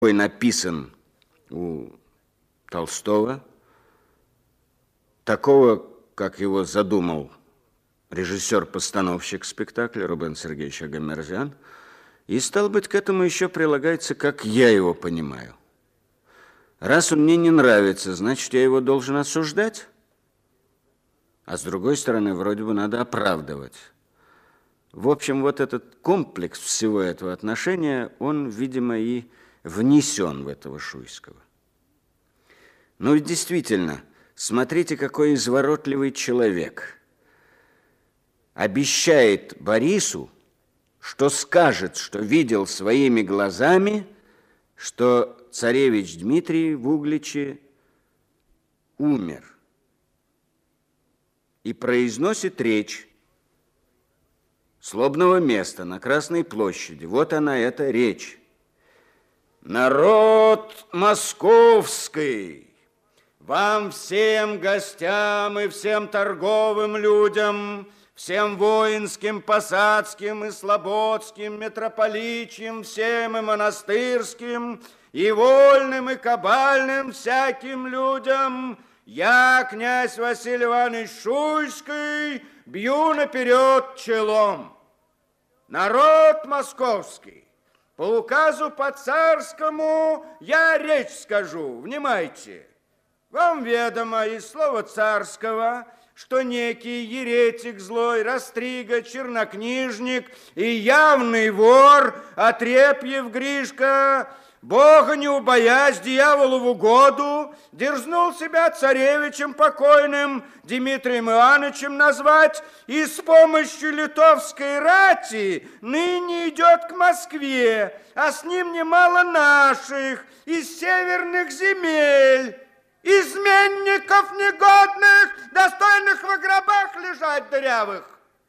написан у Толстого, такого, как его задумал режиссер-постановщик спектакля Рубен Сергеевич Агамерзян, и, стало быть, к этому еще прилагается, как я его понимаю. Раз он мне не нравится, значит, я его должен осуждать, а с другой стороны, вроде бы надо оправдывать. В общем, вот этот комплекс всего этого отношения, он, видимо, и внесен в этого Шуйского. Ну, действительно, смотрите, какой изворотливый человек. Обещает Борису, что скажет, что видел своими глазами, что царевич Дмитрий в Угличе умер. И произносит речь с лобного места на Красной площади. Вот она, эта речь. Народ московский, вам всем гостям и всем торговым людям, всем воинским, посадским и слободским, митрополичьим, всем и монастырским, и вольным, и кабальным всяким людям, я, князь Василий Иванович Шуйский, бью наперед челом. Народ московский, по указу по-царскому я речь скажу, внимайте. Вам ведомо из слова царского, что некий еретик злой, растрига, чернокнижник и явный вор Отрепьев Гришка, Бога не убоясь, дьяволу в угоду, дерзнул себя царевичем покойным Дмитрием Ивановичем назвать и с помощью литовской рати ныне идет к Москве, а с ним немало наших из северных земель, изменников негодных, достойных во гробах лежать дырявых.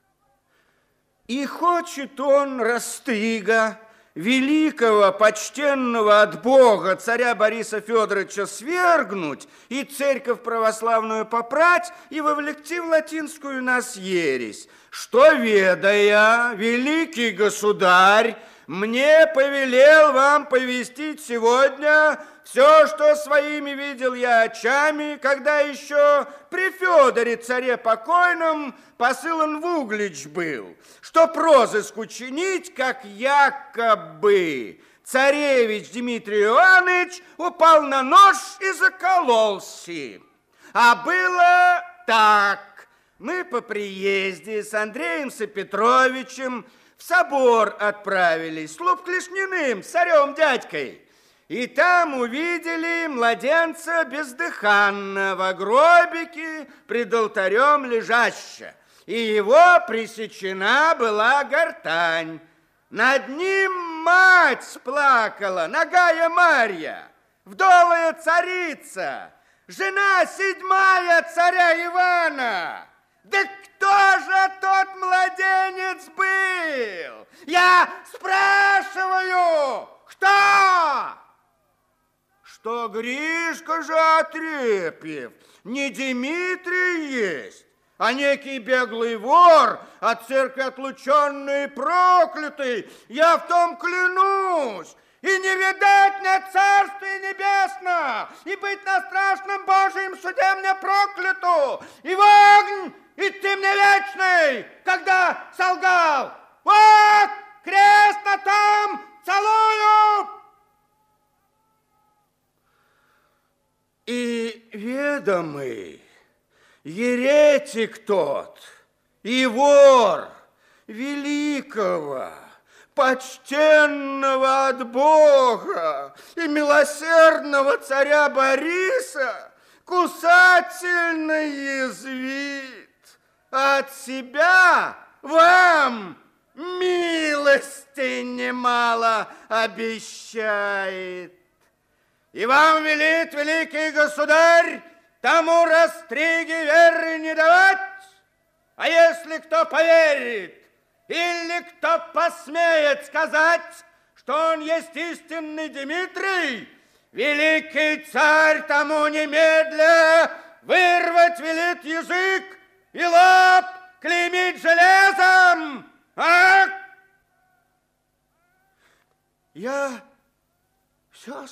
И хочет он, растрига, великого, почтенного от Бога царя Бориса Федоровича свергнуть и церковь православную попрать и вовлекти в латинскую нас ересь, что, ведая, великий государь мне повелел вам повестить сегодня все, что своими видел я очами, когда еще при Федоре царе покойном посылан в Углич был, что розыск учинить, как якобы царевич Дмитрий Иванович упал на нож и закололся. А было так. Мы по приезде с Андреем Петровичем в собор отправились, с Луб-Клешниным, с царем дядькой. И там увидели младенца бездыханного в гробике пред алтарем лежащего. И его пресечена была гортань. Над ним мать сплакала, нагая Марья, вдовая царица, жена 7-я царя Ивана. Да кто же тот младенец был? Я спрашиваю, кто? Что Гришка же Отрепьев, не Дмитрий есть, а некий беглый вор, от церкви отлученный и проклятый, я в том клянусь, и не видать мне Царствия Небесного, и быть на страшном Божьем суде мне прокляту, и в огонь идти мне вечный, когда солгал. Вот крест на том целую. И ведомый еретик тот, и вор великого, почтенного от Бога и милосердного царя Бориса кусательно язвит, от себя вам милости немало обещает. И вам велит великий государь тому растриге веры не давать, а если кто поверит или кто посмеет сказать, что он есть истинный Дмитрий, великий царь тому немедля вырвать велит язык и лоб клеймить железом. А? Я Все